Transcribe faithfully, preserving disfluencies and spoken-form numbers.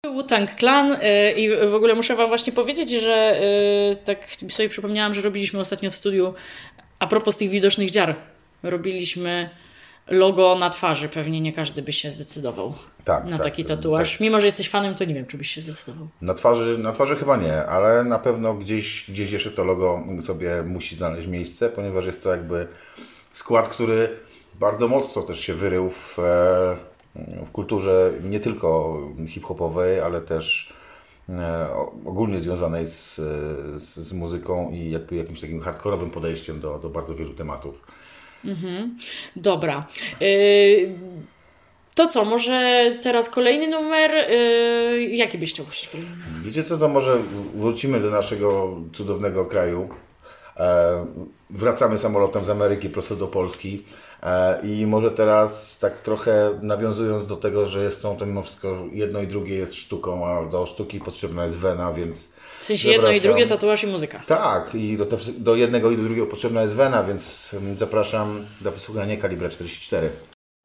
Wu-Tang Clan y, i w ogóle muszę wam właśnie powiedzieć, że y, tak sobie przypomniałam, że robiliśmy ostatnio w studiu, a propos tych widocznych dziar, robiliśmy logo na twarzy. Pewnie nie każdy by się zdecydował Tak, na tak, taki tatuaż. tak. Mimo, że jesteś fanem, to nie wiem, czy byś się zdecydował. Na twarzy, na twarzy chyba nie, ale na pewno gdzieś, gdzieś jeszcze to logo sobie musi znaleźć miejsce, ponieważ jest to jakby skład, który bardzo mocno też się wyrył w, e, w kulturze nie tylko hip-hopowej, ale też e, ogólnie związanej z, z, z muzyką i jak, jakimś takim hardkorowym podejściem do, do bardzo wielu tematów. Mhm. Dobra. Y, to co, może teraz kolejny numer? Y, jaki byś chciał puścić kolejny? Wiecie co, to może wrócimy do naszego cudownego kraju. E, wracamy samolotem z Ameryki prosto do Polski. E, I może teraz tak trochę nawiązując do tego, że jest są to mimo wszystko jedno i drugie jest sztuką, a do sztuki potrzebna jest wena, więc... W sensie jedno i drugie, tatuaż i muzyka. Tak, i do, te, do jednego i do drugiego potrzebna jest wena, więc zapraszam do wysłuchania Kalibra czterdzieści cztery.